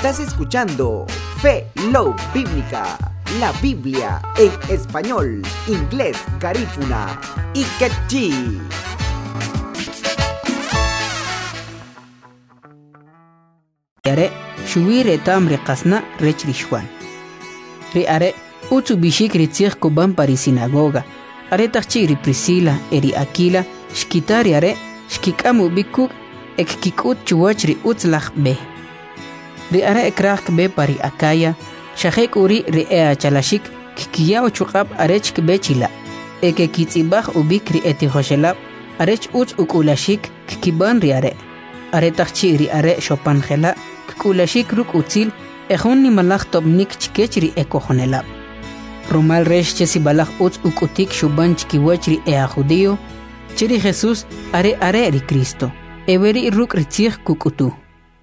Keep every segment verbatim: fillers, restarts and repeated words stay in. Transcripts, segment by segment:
Estás escuchando Fe Love Bíblica, la Biblia en español, inglés, garífuna y quechí. Are shuwire tamre qasna rech rishwan. Ri are utu bishik ritzich kuban pari sinagoga. Are tachi ri Priscila eri Aquila shkitari are shkikamu bikuk ek kikut chuwach ri utzlach be. Ri are ekrak be pari Akaya shahek uri ri ea chalashik kikiyao chukab arech be chila. Eke kitzibach ubik ri eti hoshelab arech utz ukulashik kikiban ri are. Are tachi ri are shopanjela kulashik ruk utzil ejun ni malach tobnik chikechri ekojonelab. Romal resh chesi balach utz ukutik shuban chikiwachri ea judío, chiri Jesús are are ri Cristo, everi ruk ritzich kukutu.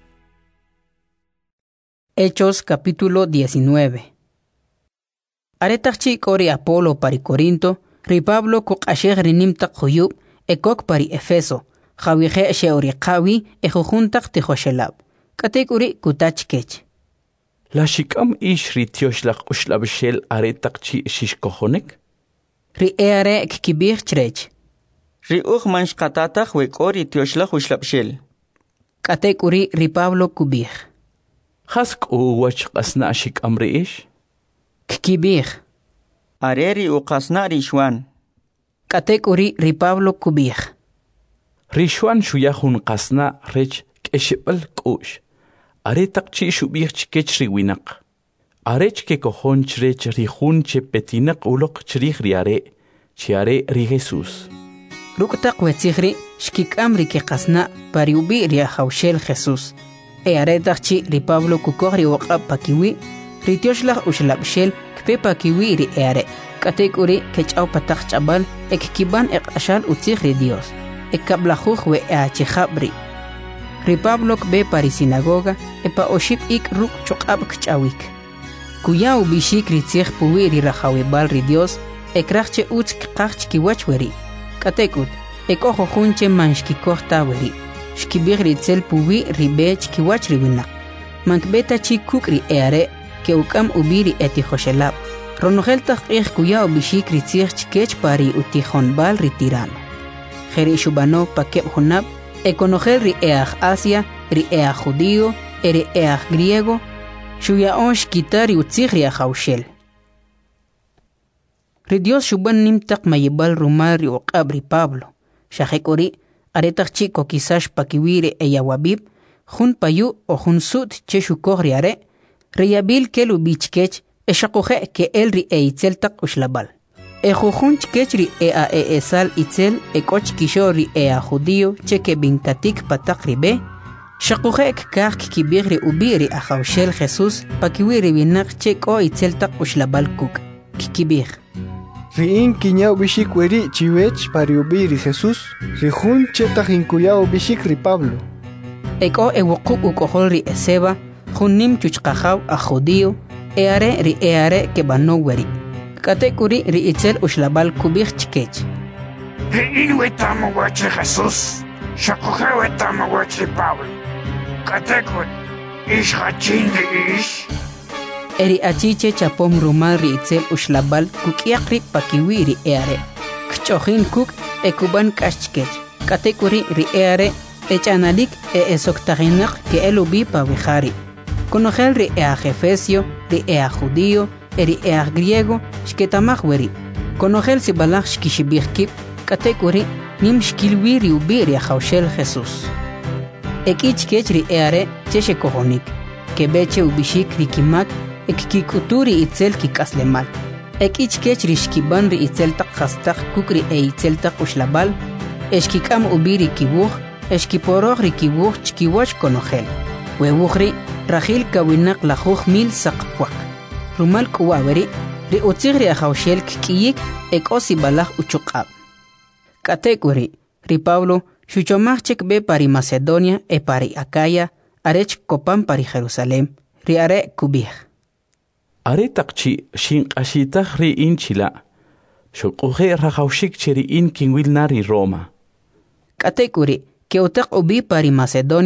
Hechos capítulo diecinueve. Are tachi kori Apolo pari Corinto, ri Pablo kuk asheg rinim tak huyub, ekok pari Efeso, jawihe sheori qawi ejujuntak tijoshelab. Katek uri kutach kech. La shikam ish ri tioshlach ushlabshel are takchi shishkohonek? Ri eare kikibir chrech. Ri uch mansh katatach wek ori tioshlach ushlabshel. Katek uri ri Pablo kubir. Hask u wach qasna shikam ri ish? Kikibir. Are ri u qasna ri shwan. Katek uri ri Pablo kubir. Ri shwan shuyahun qasna rech keshibal kush. Are takchi shubir chikech ri winak. Arech ke kohon chrech ri hun che petinak ulok chrich ri are. Chi are ri Jesus. Ruktak wetzihri shkikam ri ke qasna pariubi ri haushel Jesus. E are takchi ri Pablo kukori waqab pakiwi. Ri tioshlach ushlabshel kpe pakiwi ri are. Katek uri kechau patak chabal ek kiban ek ashal utzich ri Dios. Ek kablajuj we e achichabri. Ri Pablo be pari sinagoga epa oship ik ruk chokab kchawik. Kuyau bishik ritzich puwi ri rajawebal ri Dios ekrachche utz kqachch kiwachweri. Katekut ekojo junche manshkikoh taweri. Shkibir ritzel puwi ri bech kiwach ri winak. Mankbeta chi kuk ri eare ke ukam ubiri eti joshelab. Ronogel taqih kuyau bishik ritzich chkech pari utihon bal ri tirano. Jeri shubano pakeb honab ekonogel ri each Asia, ri each judío, ri each griego, shuya onsh kitari utzich ri haushel. Ri Dios shuban nimtak mayibal rumar ri uqab ri Pablo. Shahekori, aretach chiko kisash pakiwire e yawabib, jun payu o jun sut che shukor ri are, ri yabil kelu bichkech, e shakuhe ke el ri e itzeltak ushlabal. E jujun chkechri e a e esal itzel e koch kishori e a judío cheke binkatik patak ribe, shakujek kak kibigri ubiri a haushel Jesús pakiwiri binak cheko itzel tak ushlabal kuk, kikibig. Riin kinyao bishik weri chiwech pari ubiri Jesús, rijun chetach inkuyao bishik ri Pablo. Eko e wukuk ukohol ri eseba, junim chuchkajaw a judío, e are ri e are ke bano weri. Katekuri ri itzel ushlabal kubich chkech. Ri wetamo wachi Jesus. Shakuhe wetamo wachi Pablo. Katekuri ish hachin ish. Eri achiche chapom rumal ri itzel ushlabal kukiak ri pakiwi ri eare. Kchochin kuk e kuban kashchkech. Katekuri ri eare echanalik e esoktaginak ke elubi pavijari. Konogel ri ea Efesio, ri ea judío, eri each griego shketamach weri. Konogel si balach shkishibich kip, katekuri nim shkilwiri ubiri a haushel Jesus. Ekich kechri eare cheshe kohonik, kebeche ubishik rikimak, ek kikuturi itzel kikaslemal. Ekich kechri shkiban ri itzel tak hastak kukri e itzel tak ushlabal, eshkikam ubiri kibuch, eshkiporog ri kibuch chkiwach konogel. Webuchri, rajil kawinak lajuj mil sakpwak. Rumal kuwaweri, ri utzigri a haushel kikiyik ek osi balach uchukab. Katekuri, ri Pablo, shuchomach chek be pari Macedonia e pari Akaya, arech kopan pari Jerusalem, ri are kubih. Are takchi shinqashitach ri inchila, shukuhe rajaushik cheri in kinwil nari Roma. Katekuri, que utak ubi pari Macedonia